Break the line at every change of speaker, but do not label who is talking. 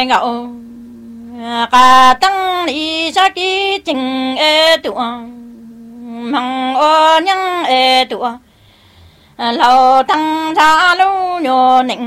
ngậu cả tăng đi sa ki chinh tu mang ô nhang tu lâu tăng sa lu nhô nịnh